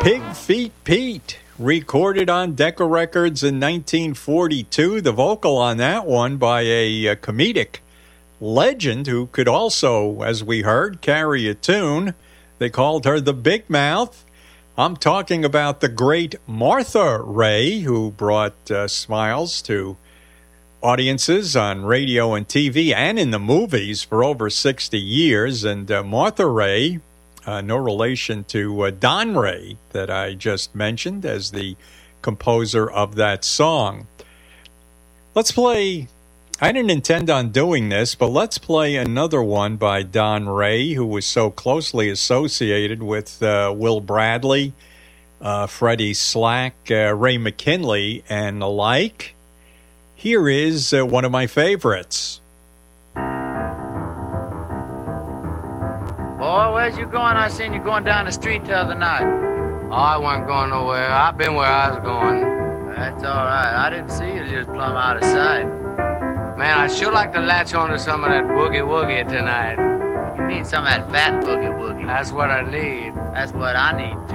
Pig Feet Pete, recorded on Decca Records in 1942. The vocal on that one by a comedic legend who could also, as we heard, carry a tune. They called her the Big Mouth. I'm talking about the great Martha Raye, who brought smiles to audiences on radio and TV and in the movies for over 60 years. And Martha Raye, no relation to Don Ray that I just mentioned as the composer of that song. Let's play, I didn't intend on doing this, but let's play another one by Don Ray, who was so closely associated with Will Bradley, Freddie Slack, Ray McKinley, and the like. Here is one of my favorites. Boy, where's you going? I seen you going down the street the other night. Oh, I wasn't going nowhere. I've been where I was going. That's all right. I didn't see you just plumb out of sight. Man, I'd sure like to latch on to some of that boogie-woogie tonight. You mean some of that fat boogie-woogie? That's what I need. That's what I need, too.